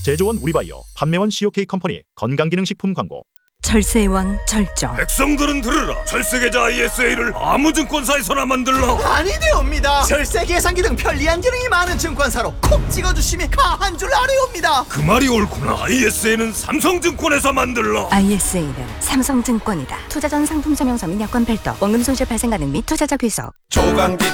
제조원 우리바이오, 판매원 COK 컴퍼니, 건강기능식품 광고. 절세의 왕 절정. 백성들은 들으라. 철세계좌 ISA를 아무 증권사에서나 만들라. 아니되옵니다. 절세 계산기 등 편리한 기능이 많은 증권사로 콕 찍어주심이 가한 줄 아뢰옵니다. 그 말이 옳구나. ISA는 삼성증권에서 만들라. ISA는 삼성증권이다. 투자 전 상품 설명서 및 여건 별도, 원금 손실 발생 가능 및 투자자 귀속. 조강짓